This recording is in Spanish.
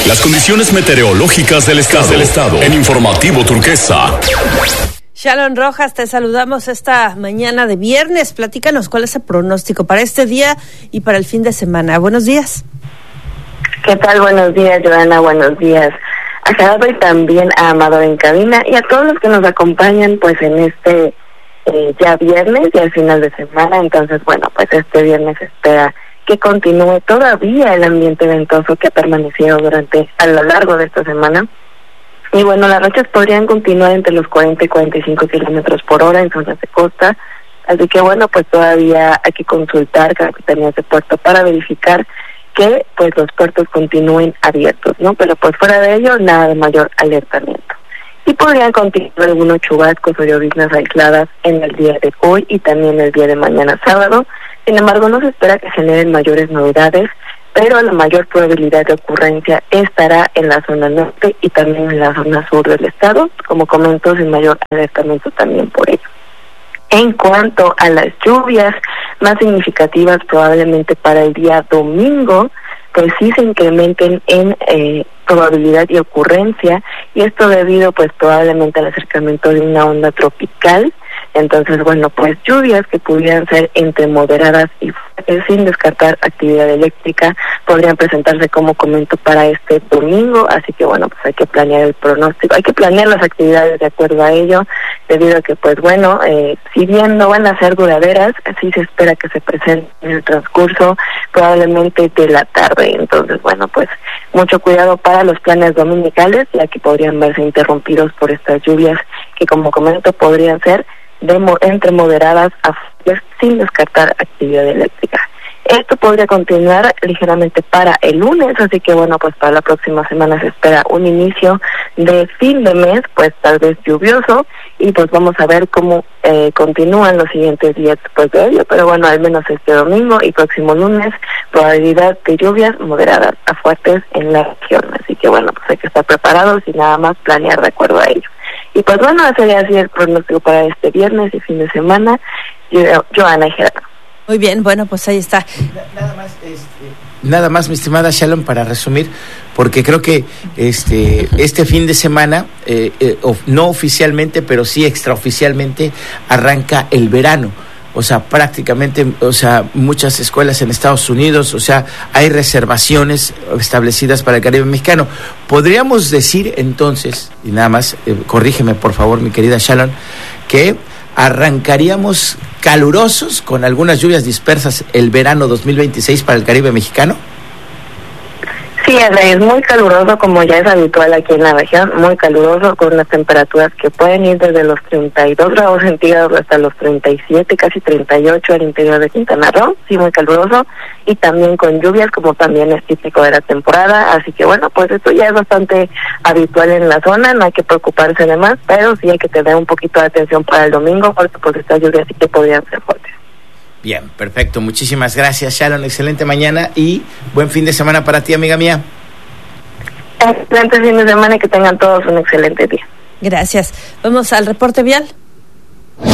Las condiciones meteorológicas del estado. En Informativo Turquesa. Shalom Rojas, te saludamos esta mañana de viernes. Platícanos cuál es el pronóstico para este día y para el fin de semana. Buenos días. ¿Qué tal? Buenos días, Joana. Buenos días a Gerardo y también a Amador en cabina y a todos los que nos acompañan pues en este ya viernes y al final de semana. Entonces, bueno, pues este viernes espera que continúe todavía el ambiente ventoso que ha permanecido a lo largo de esta semana. Y bueno, las rachas podrían continuar entre los 40 y 45 kilómetros por hora en zonas de costa. Así que bueno, pues todavía hay que consultar capitanías de puerto para verificar que pues los puertos continúen abiertos, ¿no? Pero pues fuera de ello, nada de mayor alertamiento. Y podrían continuar algunos chubascos o lloviznas aisladas en el día de hoy y también el día de mañana sábado. Sin embargo, no se espera que generen mayores novedades, pero la mayor probabilidad de ocurrencia estará en la zona norte y también en la zona sur del estado, como comento, sin mayor alertamiento también por ello. En cuanto a las lluvias más significativas probablemente para el día domingo, pues sí se incrementen en probabilidad y ocurrencia, y esto debido pues probablemente al acercamiento de una onda tropical. Entonces, bueno, pues lluvias que pudieran ser entre moderadas y fuertes, sin descartar actividad eléctrica, podrían presentarse, como comento, para este domingo. Así que, bueno, pues hay que planear el pronóstico, hay que planear las actividades de acuerdo a ello, debido a que, pues bueno, si bien no van a ser duraderas, sí se espera que se presenten en el transcurso probablemente de la tarde. Entonces, bueno, pues mucho cuidado para los planes dominicales, ya que podrían verse interrumpidos por estas lluvias que, como comento, podrían ser entre moderadas a fuertes, sin descartar actividad eléctrica. Esto podría continuar ligeramente para el lunes, así que bueno, pues para la próxima semana se espera un inicio de fin de mes, pues tal vez lluvioso, y pues vamos a ver cómo continúan los siguientes días después de ello, pero bueno, al menos este domingo y próximo lunes, probabilidad de lluvias moderadas a fuertes en la región, así que bueno, pues hay que estar preparados y nada más planear de acuerdo a ello. Y pues bueno, sería así el pronóstico para este viernes y fin de semana. Joana y Gerardo. Muy bien, bueno, pues ahí está. Nada más, mi estimada Shalom, para resumir, porque creo que este fin de semana, no oficialmente, pero sí extraoficialmente, arranca el verano. O sea, prácticamente, muchas escuelas en Estados Unidos, hay reservaciones establecidas para el Caribe mexicano. Podríamos decir entonces, y nada más, corrígeme por favor, mi querida Shalom, que arrancaríamos calurosos con algunas lluvias dispersas el verano 2026 para el Caribe mexicano. Sí, es muy caluroso, como ya es habitual aquí en la región, muy caluroso, con unas temperaturas que pueden ir desde los 32 grados centígrados hasta los 37, casi 38 al interior de Quintana Roo, sí, muy caluroso, y también con lluvias, como también es típico de la temporada. Así que bueno, pues esto ya es bastante habitual en la zona, no hay que preocuparse de más, pero sí hay que tener un poquito de atención para el domingo, porque pues estas lluvias sí que podrían ser fuertes. Bien, perfecto, muchísimas gracias, Sharon, excelente mañana y buen fin de semana para ti, amiga mía. Excelente fin de semana y que tengan todos un excelente día. Gracias. Vamos al reporte vial.